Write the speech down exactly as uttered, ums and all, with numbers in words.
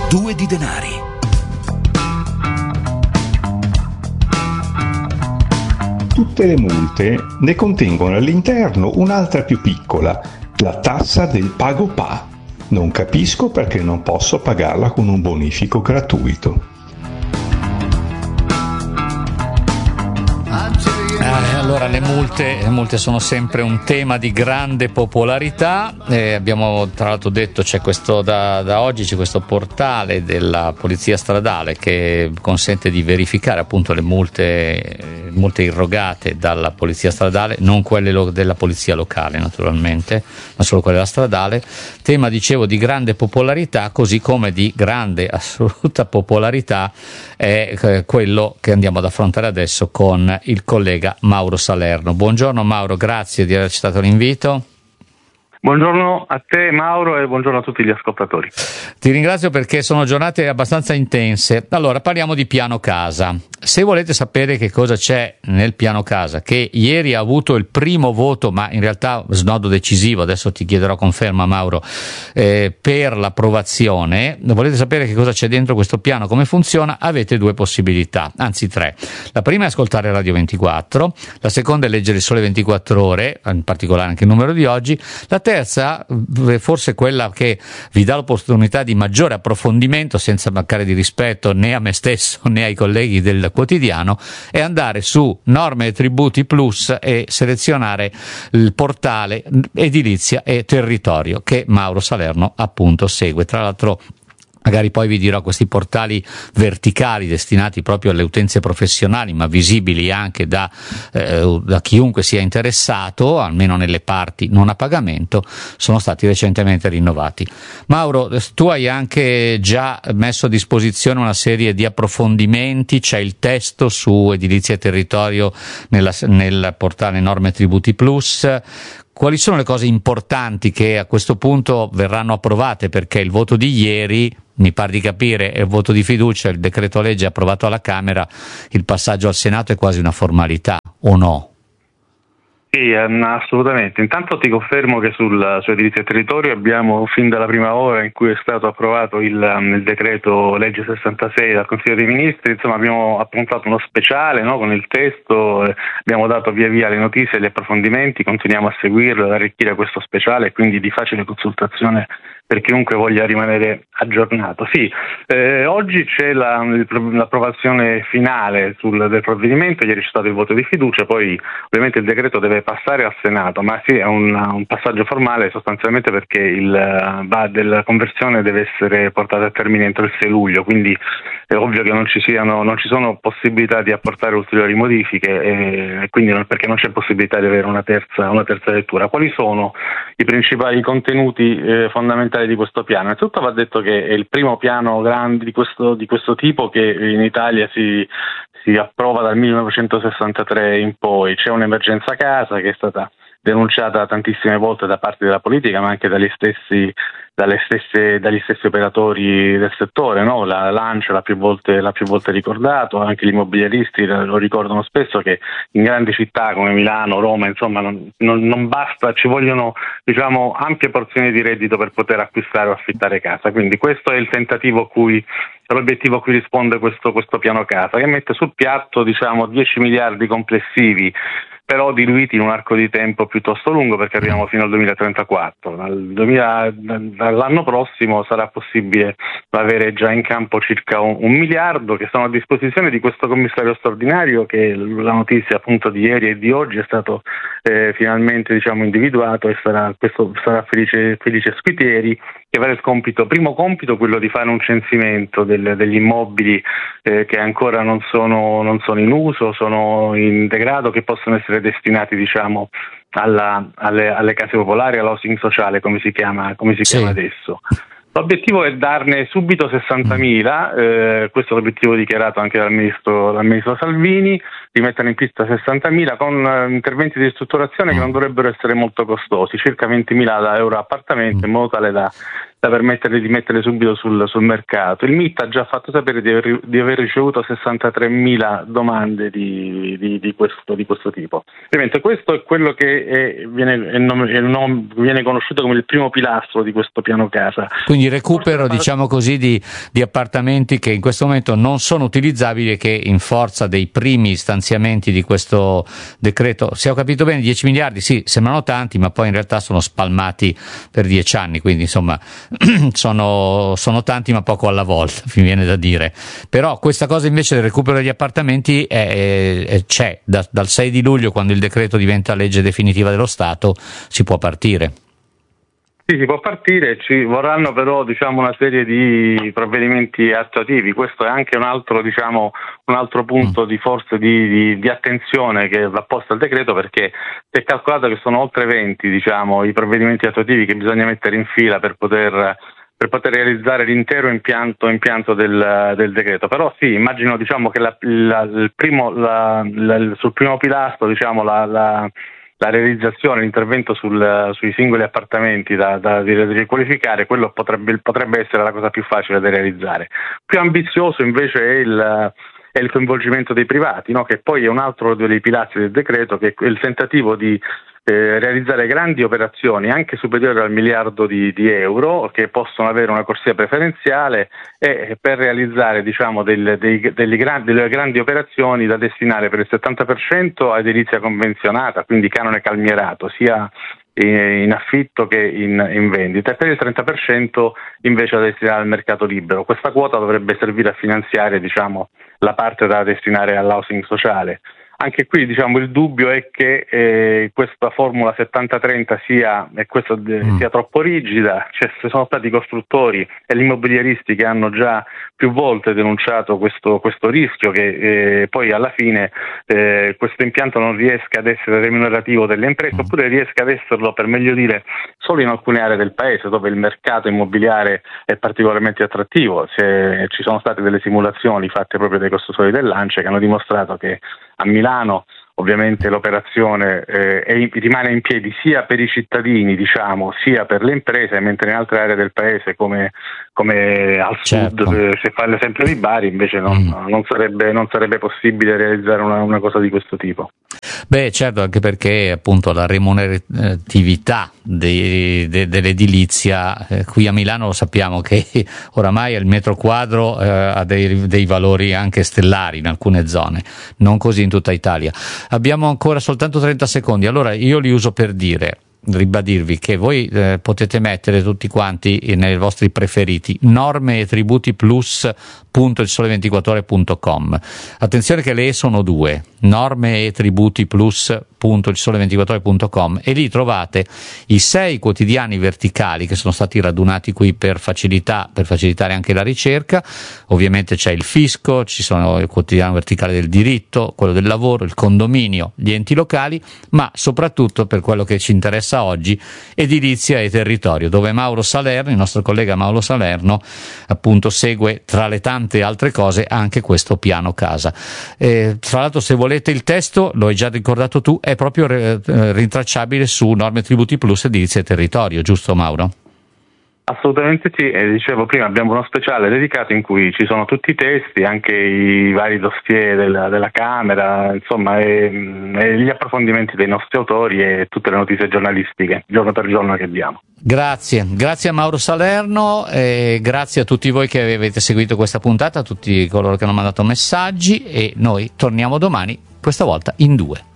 Due di denari. Tutte le multe ne contengono all'interno un'altra più piccola, la tassa del pago P A. Non capisco perché non posso pagarla con un bonifico gratuito. Eh, allora le multe, le multe sono sempre un tema di grande popolarità. Eh, abbiamo tra l'altro detto c'è questo da, da oggi c'è questo portale della polizia stradale che consente di verificare appunto le multe, multe irrogate dalla polizia stradale, non quelle lo, della polizia locale naturalmente, ma solo quelle della stradale. Tema, dicevo, di grande popolarità, così come di grande assoluta popolarità è eh, quello che andiamo ad affrontare adesso con il collega Mauro Salerno. Buongiorno Mauro, grazie di aver accettato l'invito. Buongiorno a te Mauro e buongiorno a tutti gli ascoltatori. Ti ringrazio perché sono giornate abbastanza intense. Allora, parliamo di piano casa. Se volete sapere che cosa c'è nel piano casa, che ieri ha avuto il primo voto, ma in realtà snodo decisivo, adesso ti chiederò conferma Mauro, eh, per l'approvazione, volete sapere che cosa c'è dentro questo piano, come funziona, avete due possibilità, anzi tre. La prima è ascoltare Radio ventiquattro, la seconda è leggere il Sole ventiquattro Ore, in particolare anche il numero di oggi, la terza, forse quella che vi dà l'opportunità di maggiore approfondimento, senza mancare di rispetto né a me stesso né ai colleghi del quotidiano, è andare su Norme e Tributi Plus e selezionare il portale Edilizia e Territorio che Mauro Salerno appunto segue. Tra l'altro magari poi vi dirò questi portali verticali destinati proprio alle utenze professionali, ma visibili anche da, eh, da chiunque sia interessato, almeno nelle parti non a pagamento, sono stati recentemente rinnovati. Mauro, tu hai anche già messo a disposizione una serie di approfondimenti, c'è il testo su Edilizia e Territorio nella, nel portale Norme Tributi Plus. Quali sono le cose importanti che a questo punto verranno approvate? Perché il voto di ieri, mi pare di capire, è il voto di fiducia, il decreto legge approvato alla Camera, il passaggio al Senato è quasi una formalità, o no? Sì, assolutamente. Intanto ti confermo che sul, su Edilizia e Territorio abbiamo fin dalla prima ora in cui è stato approvato il, il decreto legge sessantasei dal Consiglio dei Ministri, insomma abbiamo approntato uno speciale, no, con il testo, eh, abbiamo dato via via le notizie e gli approfondimenti, continuiamo a seguirlo, ad arricchire questo speciale, quindi di facile consultazione per chiunque voglia rimanere aggiornato. Sì, eh, oggi c'è la, l'approvazione finale sul, del provvedimento, ieri c'è stato il voto di fiducia, poi ovviamente il decreto deve passare al Senato, ma sì, è un, un passaggio formale sostanzialmente perché il va della conversione deve essere portato a termine entro il sei luglio, quindi è ovvio che non ci siano, non ci sono possibilità di apportare ulteriori modifiche e quindi non, perché non c'è possibilità di avere una terza, una terza lettura. Quali sono i principali contenuti eh, fondamentali di questo piano? Innanzitutto va detto che è il primo piano grande di questo, di questo tipo che in Italia si, si approva dal millenovecentosessantatré in poi. C'è un'emergenza casa che è stata denunciata tantissime volte da parte della politica, ma anche dagli stessi, dalle stesse, dagli stessi operatori del settore, no? La Lancia l'ha più volte, l'ha più volte ricordato, anche gli immobiliaristi lo ricordano spesso che in grandi città come Milano, Roma, insomma, non, non, non basta, ci vogliono, diciamo, ampie porzioni di reddito per poter acquistare o affittare casa. Quindi questo è il tentativo a cui, l'obiettivo a cui risponde questo, questo piano casa, che mette sul piatto, diciamo, dieci miliardi complessivi, però diluiti in un arco di tempo piuttosto lungo perché arriviamo fino al duemilatrentaquattro. Dal duemila, dall'anno prossimo sarà possibile avere già in campo circa un, un miliardo che sono a disposizione di questo commissario straordinario che la notizia appunto di ieri e di oggi è stato eh, finalmente diciamo individuato e sarà, questo sarà Felice, Felice Squitieri, che avrà il compito, primo compito quello di fare un censimento del, degli immobili eh, che ancora non sono, non sono in uso, sono in degrado, che possono essere destinati diciamo alla, alle, alle case popolari, all'housing sociale come si chiama, come si sì. chiama adesso. L'obiettivo è darne subito sessantamila, eh, questo è l'obiettivo dichiarato anche dal ministro, dal ministro Salvini, di mettere in pista sessantamila con uh, interventi di ristrutturazione che non dovrebbero essere molto costosi, circa ventimila euro appartamento, in modo tale da da permettere di mettere subito sul, sul mercato. Il M I T ha già fatto sapere di aver, di aver ricevuto sessantatremila domande di, di, di, questo, di questo tipo. Ovviamente questo è quello che è, viene, è nome, è nome, viene conosciuto come il primo pilastro di questo piano casa. Quindi recupero, diciamo così, di, di appartamenti che in questo momento non sono utilizzabili e che in forza dei primi stanziamenti di questo decreto, se ho capito bene, dieci miliardi, sì, sembrano tanti, ma poi in realtà sono spalmati per dieci anni, quindi insomma sono, sono tanti ma poco alla volta, mi viene da dire. Però questa cosa invece del recupero degli appartamenti è, è, c'è da, dal sei di luglio, quando il decreto diventa legge definitiva dello Stato, si può partire. Sì, si può partire, ci vorranno però diciamo una serie di provvedimenti attuativi. Questo è anche un altro diciamo un altro punto di forse di, di, di attenzione che va posto al decreto, perché si è calcolato che sono oltre venti diciamo i provvedimenti attuativi che bisogna mettere in fila per poter per poter realizzare l'intero impianto, impianto del, del decreto. Però sì, immagino diciamo che la, la, il primo, la, la, sul primo pilastro diciamo la, la la realizzazione, l'intervento sul, sui singoli appartamenti da, da, da riqualificare, quello potrebbe, potrebbe essere la cosa più facile da realizzare. Più ambizioso invece è il, è il coinvolgimento dei privati, no? Che poi è un altro dei pilastri del decreto, che è il tentativo di eh, realizzare grandi operazioni anche superiori al miliardo di, di euro, che possono avere una corsia preferenziale, e per realizzare diciamo del, dei, delle, grandi, delle grandi operazioni da destinare per il settanta per cento a edilizia convenzionata, quindi canone calmierato, sia in affitto che in, in vendita, e per il trenta per cento invece da destinare al mercato libero. Questa quota dovrebbe servire a finanziare diciamo la parte da destinare all'housing sociale. Anche qui diciamo il dubbio è che eh, questa formula settanta trenta sia, e questo, mm. sia troppo rigida. Cioè, ci sono stati costruttori e gli immobiliaristi che hanno già più volte denunciato questo, questo rischio che eh, poi alla fine eh, questo impianto non riesca ad essere remunerativo delle imprese, mm. oppure riesca ad esserlo, per meglio dire, solo in alcune aree del paese dove il mercato immobiliare è particolarmente attrattivo. Se, ci sono state delle simulazioni fatte proprio dai costruttori dell'A N C E che hanno dimostrato che a Milano ovviamente l'operazione eh, è, rimane in piedi sia per i cittadini diciamo sia per le imprese, mentre in altre aree del paese come, come al certo. sud, eh, se fa l'esempio di Bari, invece non, mm. non, sarebbe, non sarebbe possibile realizzare una, una cosa di questo tipo. Beh, certo, anche perché appunto la remuneratività de, de, dell'edilizia eh, qui a Milano lo sappiamo che oramai il metro quadro eh, ha dei, dei valori anche stellari in alcune zone, non così in tutta Italia. Abbiamo ancora soltanto trenta secondi, allora io li uso per dire, ribadirvi che voi eh, potete mettere tutti quanti nei vostri preferiti norme e tributi plus punto il sole ventiquattro ore punto com. Attenzione che le E sono due, norme e tributi plus punto il sole ventiquattro ore punto com, e lì trovate i sei quotidiani verticali che sono stati radunati qui per facilità, per facilitare anche la ricerca. Ovviamente c'è il fisco, ci sono il quotidiano verticale del diritto, quello del lavoro, il condominio, gli enti locali, ma soprattutto per quello che ci interessa oggi, edilizia e territorio, dove Mauro Salerno, il nostro collega Mauro Salerno, appunto segue tra le tante altre cose anche questo piano casa. Eh, tra l'altro, se volete il testo, lo hai già ricordato tu, è proprio eh, rintracciabile su Norme Tributi Plus Edilizia e Territorio, giusto Mauro? Assolutamente sì, e dicevo prima abbiamo uno speciale dedicato in cui ci sono tutti i testi, anche i vari dossier della, della Camera, insomma, e, e gli approfondimenti dei nostri autori e tutte le notizie giornalistiche giorno per giorno che abbiamo. Grazie, grazie a Mauro Salerno e grazie a tutti voi che avete seguito questa puntata, a tutti coloro che hanno mandato messaggi, e noi torniamo domani, questa volta in due.